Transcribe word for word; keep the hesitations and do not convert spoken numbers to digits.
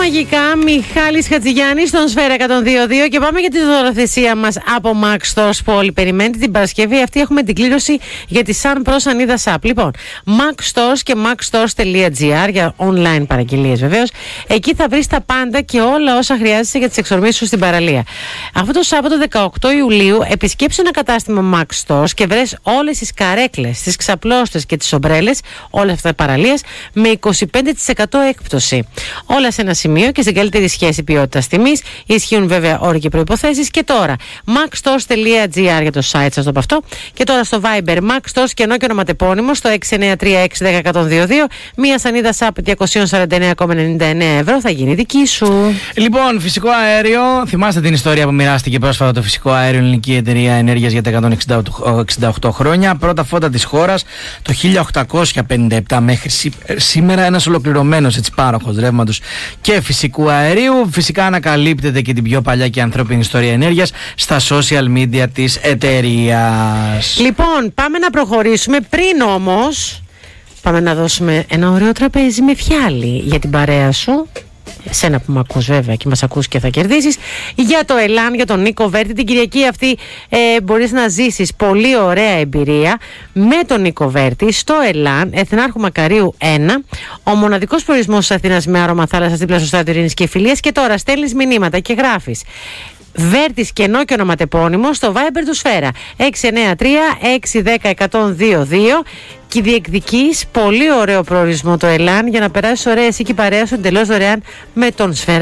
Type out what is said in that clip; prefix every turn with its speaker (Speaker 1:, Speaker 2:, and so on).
Speaker 1: μαγικά, Μιχάλης Χατζηγιάννης στον Σφαίρα εκατόν δύο δύο και πάμε για τη δωροθεσία μας από Max Stores που όλοι περιμένετε. Την Παρασκευή αυτή έχουμε την κλήρωση για τη Sun Pro Σανίδα Σαπ. Λοιπόν, Max Stores και maxstores.gr για online παραγγελίες βεβαίως. Εκεί θα βρεις τα πάντα και όλα όσα χρειάζεσαι για τις εξορμήσεις σου στην παραλία. Αυτό το Σάββατο δεκαοκτώ Ιουλίου επισκέψου ένα κατάστημα Max Stores και βρες όλες τις καρέκλες, τις ξαπλώστες και τις ομπρέλες, όλα αυτά τα παραλίας με είκοσι πέντε τοις εκατό έκπτωση. Όλα σε ένα σημείο και στην καλύτερη σχέση ποιότητας τιμής. Ισχύουν βέβαια όροι και προϋποθέσεις. Και τώρα maxstores.gr για το site σας το από αυτό. Και τώρα στο Viber Max Stores και ενώ και ονοματεπώνυμο στο έξι εννιά τρία έξι ένα μηδέν ένα μηδέν δύο. Μία σανίδα ΣΑΠ διακόσια σαράντα εννέα κόμμα ενενήντα εννέα ευρώ θα γίνει δική σου.
Speaker 2: Λοιπόν, φυσικό αέριο. Θυμάστε την ιστορία που μοιράστηκε πρόσφατα το φυσικό αέριο Ελληνική Εταιρεία Ενέργειας για τα εκατόν εξήντα οκτώ χρόνια. Πρώτα φώτα της χώρας το χίλια οκτακόσια πενήντα επτά μέχρι σήμερα. Ένας ολοκληρωμένος έτσι πάροχος ρεύματος και φυσικού αερίου. Φυσικά ανακαλύπτεται και την πιο παλιά και ανθρώπινη ιστορία ενέργειας στα social media της εταιρείας.
Speaker 1: Λοιπόν, πάμε να προχωρήσουμε. Πριν όμως πάμε να δώσουμε ένα ωραίο τραπέζι με φιάλι για την παρέα σου. Σένα που με ακούς βέβαια και μας ακούς και θα κερδίσεις. Για το Ελάν, για τον Νίκο Βέρτη. Την Κυριακή αυτή ε, μπορείς να ζήσεις πολύ ωραία εμπειρία με τον Νίκο Βέρτη στο Ελάν, Εθνάρχου Μακαρίου ένα. Ο μοναδικός προορισμός της Αθήνας με άρωμα θάλασσας δίπλα στο Στάδιο Ειρήνης και Φιλίας. Και τώρα στέλνεις μηνύματα και γράφεις Βέρτης κενό και ονοματεπώνυμο στο Viber του Σφαίρα έξι εννιά τρία έξι ένα μηδέν ένα μηδέν δύο δύο και διεκδικείς πολύ ωραίο προορισμό το Ελάν για να περάσεις ωραία εσύ και η παρέα σου εντελώς δωρεάν με τον Σφαίρα.